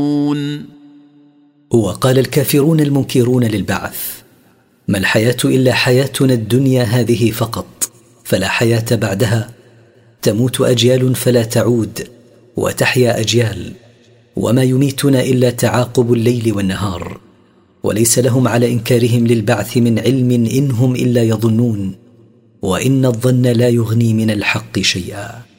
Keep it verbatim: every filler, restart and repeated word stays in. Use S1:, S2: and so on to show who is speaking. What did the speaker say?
S1: وقال الكافرون المنكرون للبعث: ما الحياة إلا حياتنا الدنيا هذه فقط، فلا حياة بعدها، تموت أجيال فلا تعود وتحيا أجيال، وما يميتنا إلا تعاقب الليل والنهار، وليس لهم على إنكارهم للبعث من علم إنهم إلا يظنون، وإن الظن لا يغني من الحق شيئا.